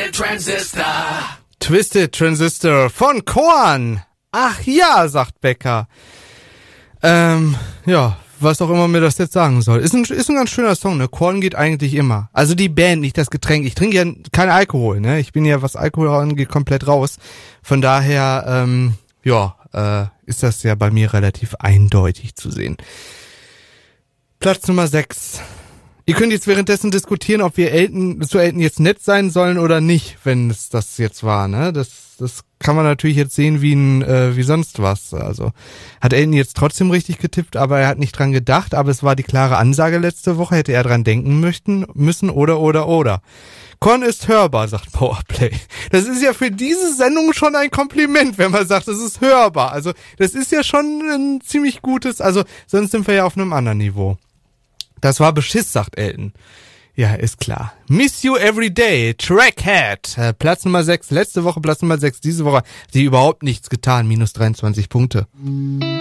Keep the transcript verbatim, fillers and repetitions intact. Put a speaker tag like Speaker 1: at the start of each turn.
Speaker 1: Twisted Transistor.
Speaker 2: Twisted Transistor von Korn. Ach ja, sagt Becker. Ähm, ja, was auch immer mir das jetzt sagen soll. Ist ein, ist ein ganz schöner Song, ne? Korn geht eigentlich immer. Also die Band, nicht das Getränk. Ich trinke ja keinen Alkohol, ne? Ich bin ja, was Alkohol angeht, komplett raus. Von daher, ähm, ja, äh, ist das ja bei mir relativ eindeutig zu sehen. Platz Nummer sechs. Ihr könnt jetzt währenddessen diskutieren, ob wir Elton, zu Elton jetzt nett sein sollen oder nicht, wenn es das jetzt war, ne? Das, das kann man natürlich jetzt sehen wie ein, äh, wie sonst was. Also, hat Elton jetzt trotzdem richtig getippt, aber er hat nicht dran gedacht, aber es war die klare Ansage letzte Woche, hätte er dran denken möchten, müssen oder, oder, oder. Korn ist hörbar, sagt Powerplay. Das ist ja für diese Sendung schon ein Kompliment, wenn man sagt, es ist hörbar. Also, das ist ja schon ein ziemlich gutes, also, sonst sind wir ja auf einem anderen Niveau. Das war Beschiss, sagt Elton. Ja, ist klar. Miss You Every Day, Trackhead. Äh, Platz Nummer sechs, letzte Woche Platz Nummer sechs, diese Woche hat sie überhaupt nichts getan, minus dreiundzwanzig Punkte.